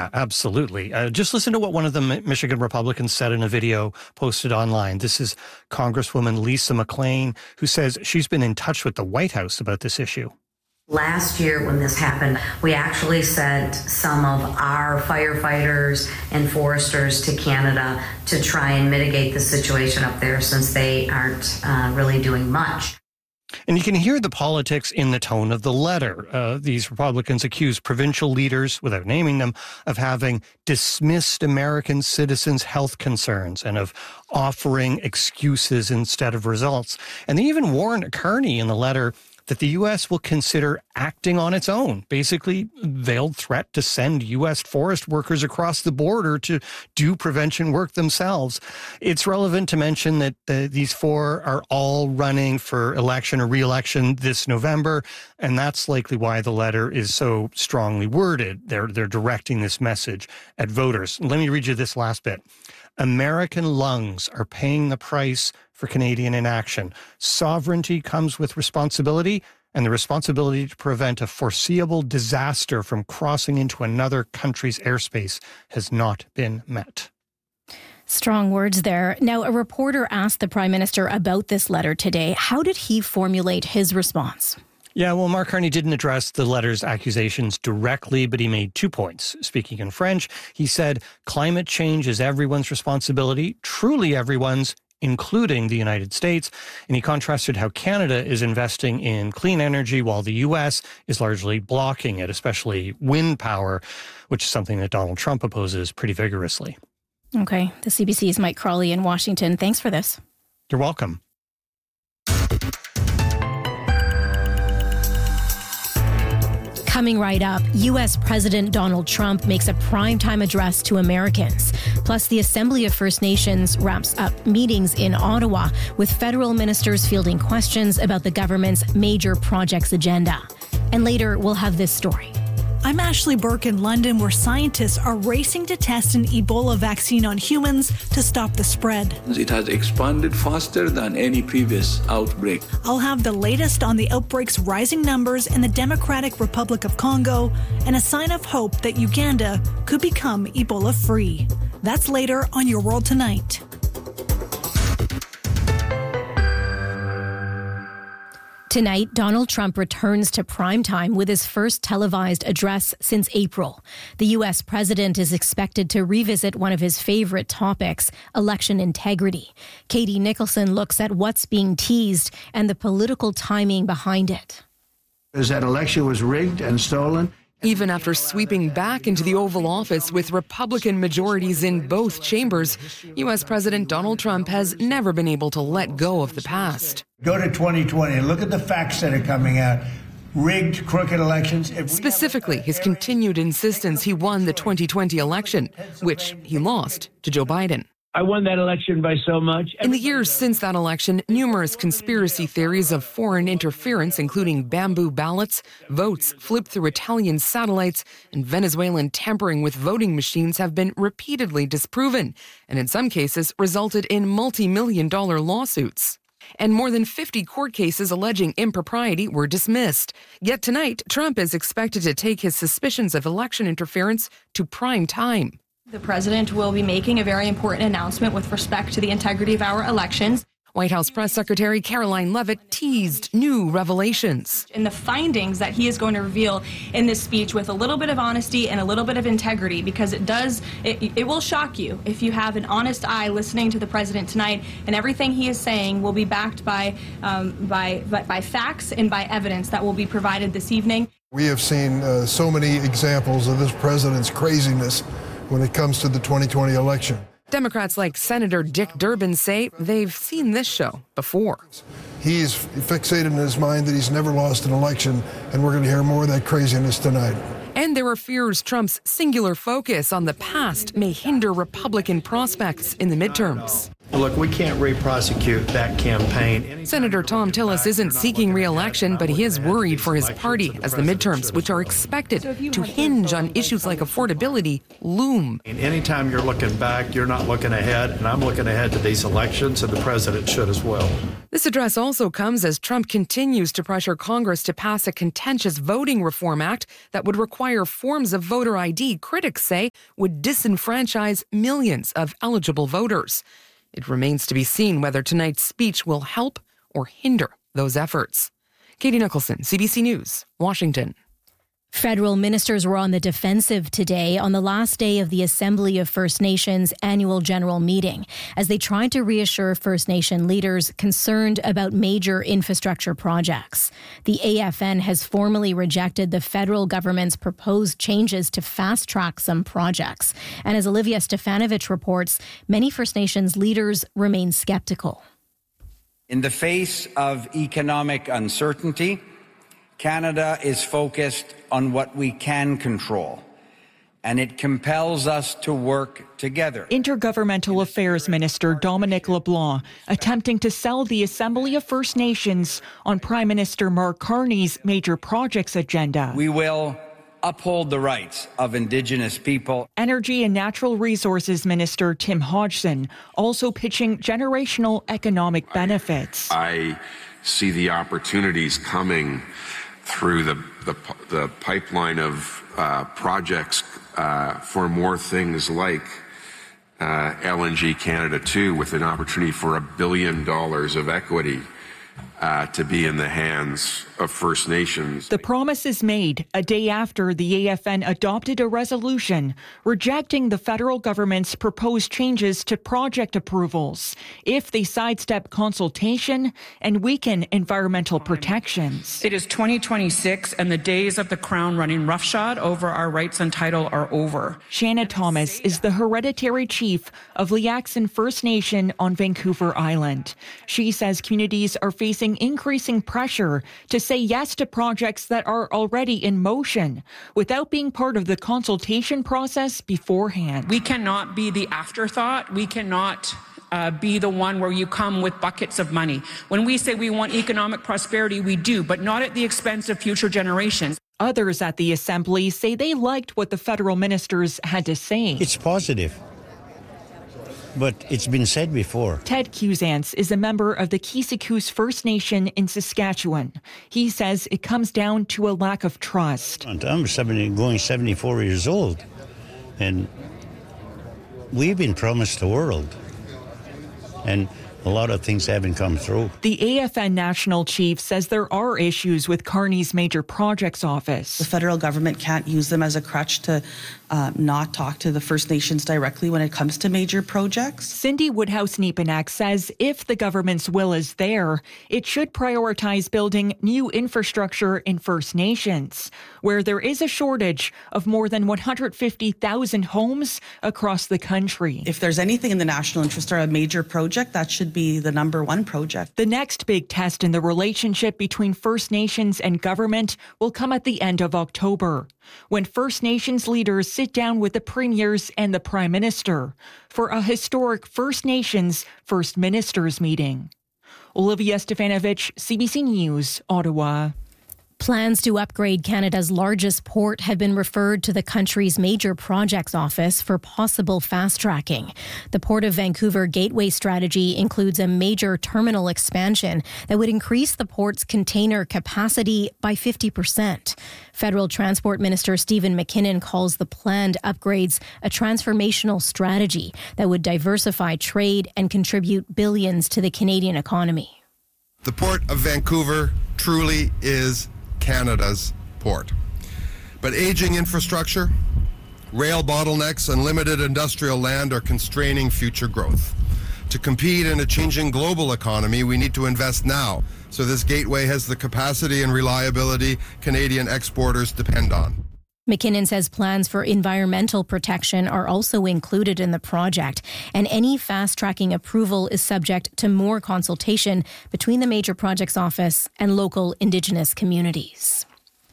Yeah, absolutely. Just listen to what one of the Michigan Republicans said in a video posted online. This is Congresswoman Lisa McClain, who says she's been in touch with the White House about this issue. Last year when this happened, we actually sent some of our firefighters and foresters to Canada to try and mitigate the situation up there since they aren't really doing much. And you can hear the politics in the tone of the letter. These Republicans accuse provincial leaders, without naming them, of having dismissed American citizens' health concerns and of offering excuses instead of results. And they even warned Carney in the letter that the U.S. will consider acting on its own, basically veiled threat to send U.S. forest workers across the border to do prevention work themselves. It's relevant to mention that these four are all running for election or re-election this November, and that's likely why the letter is so strongly worded. They're directing this message at voters. Let me read you this last bit. American lungs are paying the price for Canadian inaction. Sovereignty comes with responsibility, and the responsibility to prevent a foreseeable disaster from crossing into another country's airspace has not been met. Strong words there. Now, a reporter asked the Prime Minister about this letter today. How did he formulate his response? Yeah, well, Mark Carney didn't address the letter's accusations directly, but he made 2 points. Speaking in French, he said, climate change is everyone's responsibility, truly everyone's, including the United States. And he contrasted how Canada is investing in clean energy while the U.S. is largely blocking it, especially wind power, which is something that Donald Trump opposes pretty vigorously. Okay. The CBC's Mike Crawley in Washington. Thanks for this. You're welcome. Coming right up, U.S. President Donald Trump makes a primetime address to Americans. Plus, the Assembly of First Nations wraps up meetings in Ottawa with federal ministers fielding questions about the government's major projects agenda. And later, we'll have this story. I'm Ashley Burke in London, where scientists are racing to test an Ebola vaccine on humans to stop the spread. It has expanded faster than any previous outbreak. I'll have the latest on the outbreak's rising numbers in the Democratic Republic of Congo and a sign of hope that Uganda could become Ebola-free. That's later on Your World Tonight. Tonight, Donald Trump returns to primetime with his first televised address since April. The U.S. president is expected to revisit one of his favorite topics, election integrity. Katie Nicholson looks at what's being teased and the political timing behind it. That election was rigged and stolen. Even after sweeping back into the Oval Office with Republican majorities in both chambers, U.S. President Donald Trump has never been able to let go of the past. Go to 2020 and look at the facts that are coming out. Rigged, crooked elections. Specifically, his continued insistence he won the 2020 election, which he lost to Joe Biden. I won that election by so much. In the years since that election, numerous conspiracy theories of foreign interference, including bamboo ballots, votes flipped through Italian satellites, and Venezuelan tampering with voting machines have been repeatedly disproven, and in some cases resulted in multi-million-dollar lawsuits. And more than 50 court cases alleging impropriety were dismissed. Yet tonight, Trump is expected to take his suspicions of election interference to prime time. The president will be making a very important announcement with respect to the integrity of our elections. White House Press Secretary Caroline Leavitt teased new revelations. And the findings that he is going to reveal in this speech with a little bit of honesty and a little bit of integrity, because it will shock you if you have an honest eye listening to the president tonight, and everything he is saying will be backed by facts and by evidence that will be provided this evening. We have seen so many examples of this president's craziness when it comes to the 2020 election. Democrats like Senator Dick Durbin say they've seen this show before. He's fixated in his mind that he's never lost an election, and we're going to hear more of that craziness tonight. And there are fears Trump's singular focus on the past may hinder Republican prospects in the midterms. Look, we can't re-prosecute that campaign. Senator Tom Tillis isn't seeking re-election, but he is worried for his party as the midterms, which are expected to hinge on issues like affordability, loom. Anytime you're looking back, you're not looking ahead, and I'm looking ahead to these elections, and the president should as well. This address also comes as Trump continues to pressure Congress to pass a contentious voting reform act that would require forms of voter ID critics say would disenfranchise millions of eligible voters. It remains to be seen whether tonight's speech will help or hinder those efforts. Katie Nicholson, CBC News, Washington. Federal ministers were on the defensive today on the last day of the Assembly of First Nations annual general meeting as they tried to reassure First Nation leaders concerned about major infrastructure projects. The AFN has formally rejected the federal government's proposed changes to fast-track some projects. And as Olivia Stefanovich reports, many First Nations leaders remain skeptical. In the face of economic uncertainty, Canada is focused on what we can control, and it compels us to work together. Intergovernmental Affairs Minister Dominic LeBlanc attempting to sell the Assembly of First Nations on Prime Minister Mark Carney's major projects agenda. We will uphold the rights of Indigenous people. Energy and Natural Resources Minister Tim Hodgson also pitching generational economic benefits. I see the opportunities coming through the pipeline of projects for more things like LNG Canada 2, with an opportunity for $1 billion of equity to be in the hands of First Nations. The promise is made a day after the AFN adopted a resolution rejecting the federal government's proposed changes to project approvals if they sidestep consultation and weaken environmental protections. It is 2026 and the days of the Crown running roughshod over our rights and title are over. Shanna Thomas is the hereditary chief of Liaxin First Nation on Vancouver Island. She says communities are facing increasing pressure to say yes to projects that are already in motion without being part of the consultation process beforehand. We cannot be the afterthought. We cannot be the one where you come with buckets of money. When we say we want economic prosperity, we do, but not at the expense of future generations. Others at the Assembly say they liked what the federal ministers had to say. It's positive, but it's been said before. Ted Cusance is a member of the Kisikoos First Nation in Saskatchewan. He says it comes down to a lack of trust. I'm going 74 years old, and we've been promised the world, and a lot of things haven't come through. The AFN national chief says there are issues with Carney's major projects office. The federal government can't use them as a crutch to not talk to the First Nations directly when it comes to major projects. Cindy Woodhouse-Nepenak says if the government's will is there, it should prioritize building new infrastructure in First Nations, where there is a shortage of more than 150,000 homes across the country. If there's anything in the national interest or a major project, that should be the number one project. The next big test in the relationship between First Nations and government will come at the end of October, when First Nations leaders sit down with the premiers and the Prime Minister for a historic First Nations First Ministers meeting. Olivia Stefanovich, CBC News, Ottawa. Plans to upgrade Canada's largest port have been referred to the country's major projects office for possible fast-tracking. The Port of Vancouver Gateway strategy includes a major terminal expansion that would increase the port's container capacity by 50%. Federal Transport Minister Stephen McKinnon calls the planned upgrades a transformational strategy that would diversify trade and contribute billions to the Canadian economy. The Port of Vancouver truly is Canada's port. But aging infrastructure, rail bottlenecks, and limited industrial land are constraining future growth. To compete in a changing global economy, we need to invest now, so this gateway has the capacity and reliability Canadian exporters depend on. McKinnon says plans for environmental protection are also included in the project, and any fast-tracking approval is subject to more consultation between the Major Projects Office and local Indigenous communities.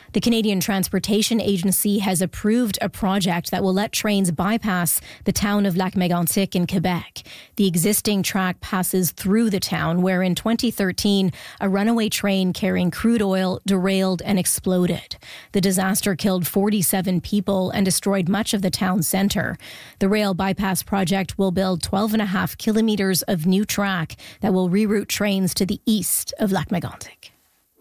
The Canadian Transportation Agency has approved a project that will let trains bypass the town of Lac-Mégantic in Quebec. The existing track passes through the town, where in 2013, a runaway train carrying crude oil derailed and exploded. The disaster killed 47 people and destroyed much of the town centre. The rail bypass project will build 12.5 kilometres of new track that will reroute trains to the east of Lac-Mégantic.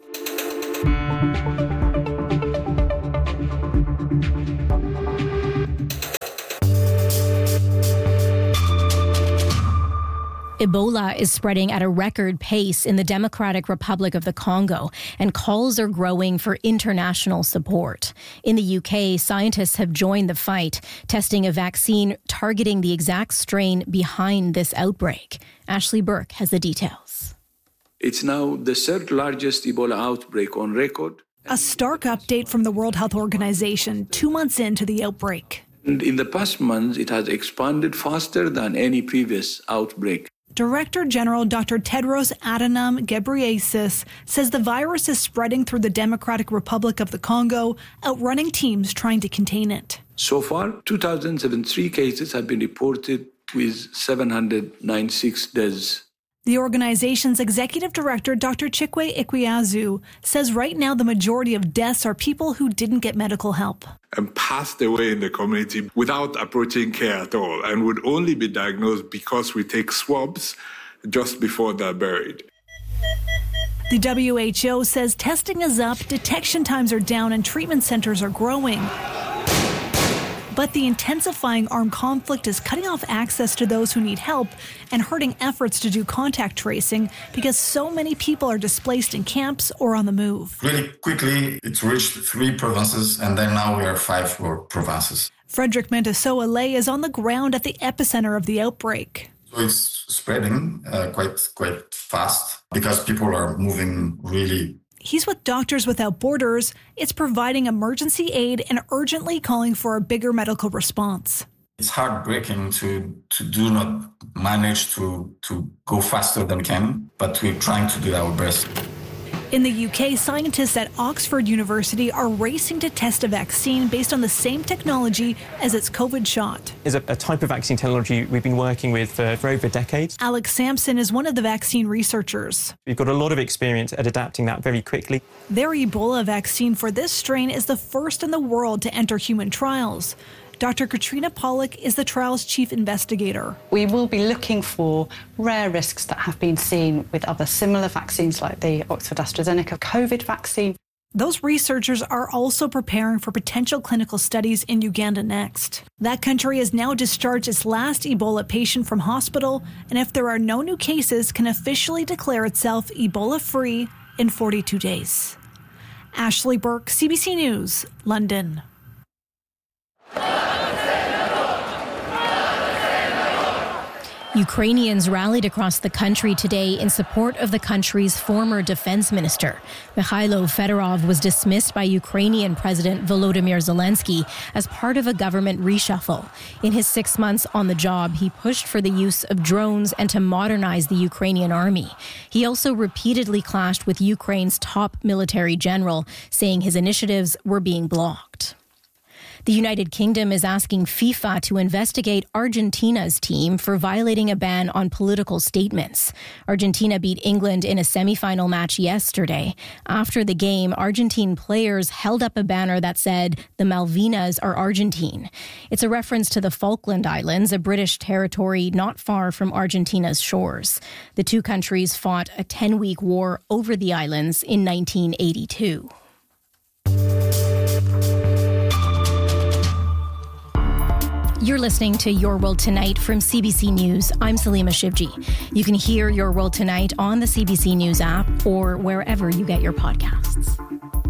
Ebola is spreading at a record pace in the Democratic Republic of the Congo, and calls are growing for international support. In the UK, scientists have joined the fight, testing a vaccine targeting the exact strain behind this outbreak. Ashley Burke has the details. It's now the third largest Ebola outbreak on record. A stark update from the World Health Organization 2 months into the outbreak. And in the past months, it has expanded faster than any previous outbreak. Director General Dr. Tedros Adhanom Ghebreyesus says the virus is spreading through the Democratic Republic of the Congo, outrunning teams trying to contain it. So far, 2,073 cases have been reported with 796 deaths. The organization's executive director, Dr. Chikwe Ikweazu, says right now the majority of deaths are people who didn't get medical help. And passed away in the community without approaching care at all, and would only be diagnosed because we take swabs just before they're buried. The WHO says testing is up, detection times are down, and treatment centers are growing. But the intensifying armed conflict is cutting off access to those who need help and hurting efforts to do contact tracing because so many people are displaced in camps or on the move. Really quickly, it's reached 3 provinces, and then now we are 5 more provinces. Frederick Mendeso Ale is on the ground at the epicenter of the outbreak. So it's spreading quite fast because people are moving really. He's with Doctors Without Borders. It's providing emergency aid and urgently calling for a bigger medical response. It's heartbreaking to do not manage to go faster than we can, but we're trying to do our best. In the UK, scientists at Oxford University are racing to test a vaccine based on the same technology as its COVID shot. Is a type of vaccine technology we've been working with for over decades. Alex Sampson is one of the vaccine researchers. We've got a lot of experience at adapting that very quickly. Their Ebola vaccine for this strain is the first in the world to enter human trials. Dr. Katrina Pollock is the trial's chief investigator. We will be looking for rare risks that have been seen with other similar vaccines like the Oxford-AstraZeneca COVID vaccine. Those researchers are also preparing for potential clinical studies in Uganda next. That country has now discharged its last Ebola patient from hospital, and if there are no new cases, can officially declare itself Ebola-free in 42 days. Ashley Burke, CBC News, London. Ukrainians rallied across the country today in support of the country's former defense minister. Mikhailo Fedorov was dismissed by Ukrainian President Volodymyr Zelensky as part of a government reshuffle. In his 6 months on the job, he pushed for the use of drones and to modernize the Ukrainian army. He also repeatedly clashed with Ukraine's top military general, saying his initiatives were being blocked. The United Kingdom is asking FIFA to investigate Argentina's team for violating a ban on political statements. Argentina beat England in a semi-final match yesterday. After the game, Argentine players held up a banner that said, "The Malvinas are Argentine." It's a reference to the Falkland Islands, a British territory not far from Argentina's shores. The two countries fought a 10-week war over the islands in 1982. You're listening to Your World Tonight from CBC News. I'm Salima Shivji. You can hear Your World Tonight on the CBC News app or wherever you get your podcasts.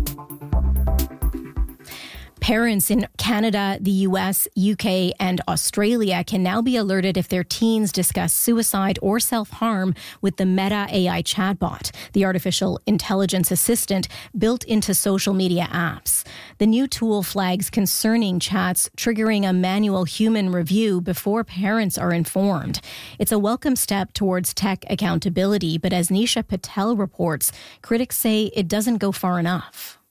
Parents in Canada, the US, UK, and Australia can now be alerted if their teens discuss suicide or self-harm with the Meta AI chatbot, the artificial intelligence assistant built into social media apps. The new tool flags concerning chats, triggering a manual human review before parents are informed. It's a welcome step towards tech accountability, but as Nisha Patel reports, critics say it doesn't go far enough.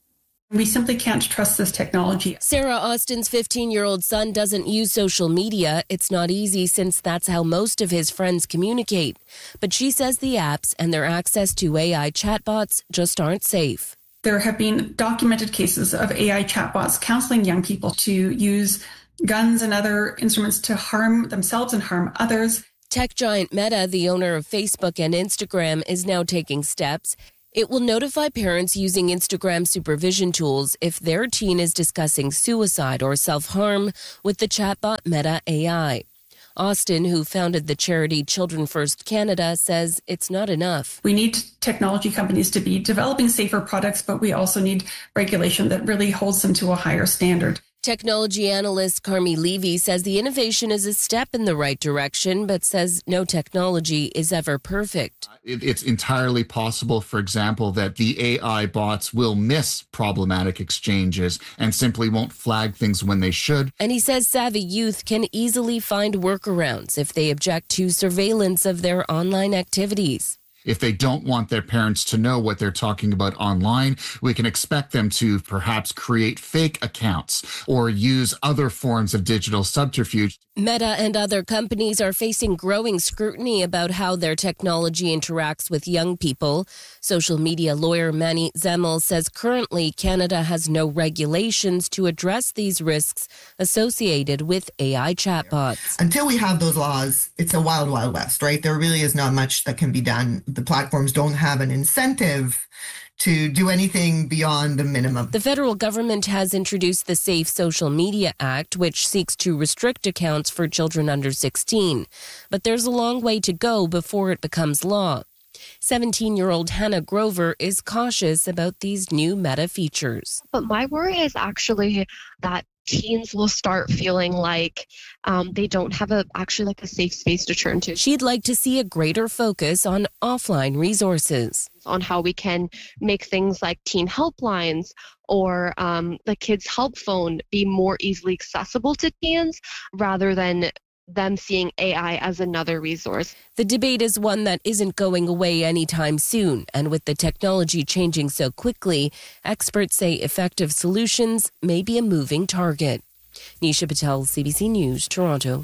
We simply can't trust this technology. Sarah Austin's 15-year-old son doesn't use social media. It's not easy since that's how most of his friends communicate. But she says the apps and their access to AI chatbots just aren't safe. There have been documented cases of AI chatbots counseling young people to use guns and other instruments to harm themselves and harm others. Tech giant Meta, the owner of Facebook and Instagram, is now taking steps. It will notify parents using Instagram supervision tools if their teen is discussing suicide or self-harm with the chatbot Meta AI. Austin, who founded the charity Children First Canada, says it's not enough. We need technology companies to be developing safer products, but we also need regulation that really holds them to a higher standard. Technology analyst Carmi Levy says the innovation is a step in the right direction, but says no technology is ever perfect. It's entirely possible, for example, that the AI bots will miss problematic exchanges and simply won't flag things when they should. And he says savvy youth can easily find workarounds if they object to surveillance of their online activities. If they don't want their parents to know what they're talking about online, we can expect them to perhaps create fake accounts or use other forms of digital subterfuge. Meta and other companies are facing growing scrutiny about how their technology interacts with young people. Social media lawyer Manny Zemel says currently Canada has no regulations to address these risks associated with AI chatbots. Until we have those laws, it's a wild, wild west, right? There really is not much that can be done. The platforms don't have an incentive to do anything beyond the minimum. The federal government has introduced the Safe Social Media Act, which seeks to restrict accounts for children under 16. But there's a long way to go before it becomes law. 17-year-old Hannah Grover is cautious about these new Meta features. But my worry is actually that teens will start feeling like they don't have a safe space to turn to. She'd like to see a greater focus on offline resources. On how we can make things like teen helplines or the kids' help phone be more easily accessible to teens rather than them seeing AI as another resource. The debate is one that isn't going away anytime soon, and with the technology changing so quickly, experts say effective solutions may be a moving target. Nisha Patel, CBC News, Toronto.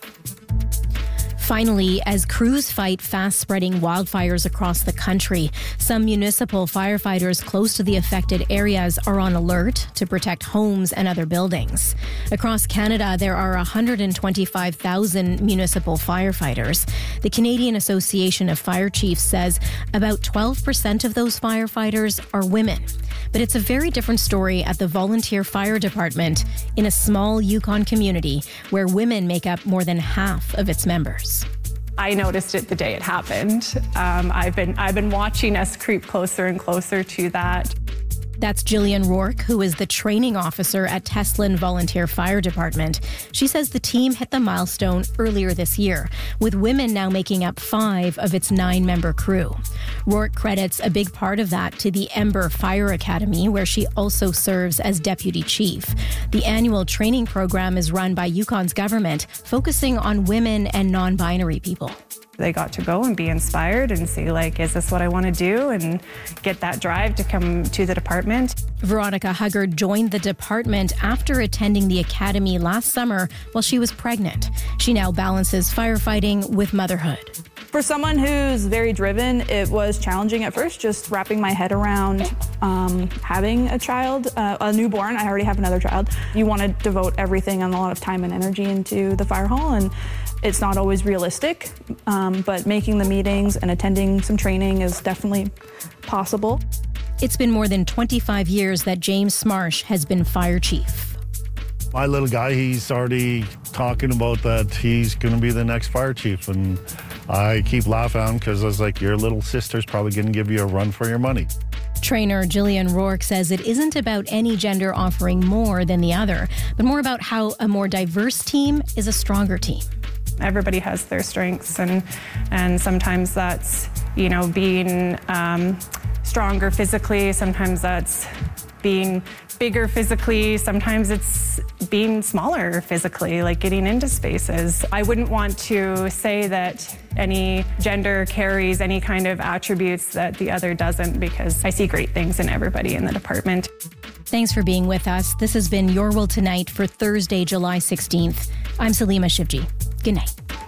Finally, as crews fight fast-spreading wildfires across the country, some municipal firefighters close to the affected areas are on alert to protect homes and other buildings. Across Canada, there are 125,000 municipal firefighters. The Canadian Association of Fire Chiefs says about 12% of those firefighters are women. But it's a very different story at the Volunteer Fire Department in a small Yukon community where women make up more than half of its members. I noticed it the day it happened. I've been watching us creep closer and closer to that. That's Jillian Rourke, who is the training officer at Teslin Volunteer Fire Department. She says the team hit the milestone earlier this year, with women now making up 5 of its 9-member crew. Rourke credits a big part of that to the Ember Fire Academy, where she also serves as deputy chief. The annual training program is run by Yukon's government, focusing on women and non-binary people. They got to go and be inspired and see, is this what I want to do? And get that drive to come to the department. Veronica Huggard joined the department after attending the academy last summer while she was pregnant. She now balances firefighting with motherhood. For someone who's very driven, it was challenging at first, just wrapping my head around having a child, a newborn. I already have another child. You want to devote everything and a lot of time and energy into the fire hall, and it's not always realistic, but making the meetings and attending some training is definitely possible. It's been more than 25 years that James Smarsh has been fire chief. My little guy, he's already talking about that he's going to be the next fire chief, and I keep laughing at him because I was like, your little sister's probably going to give you a run for your money. Trainer Jillian Rourke says it isn't about any gender offering more than the other, but more about how a more diverse team is a stronger team. Everybody has their strengths, and sometimes that's, being stronger physically, sometimes that's being bigger physically, sometimes it's being smaller physically, like getting into spaces. I wouldn't want to say that any gender carries any kind of attributes that the other doesn't, because I see great things in everybody in the department. Thanks for being with us. This has been Your World Tonight for Thursday, July 16th. I'm Salima Shivji. Good night.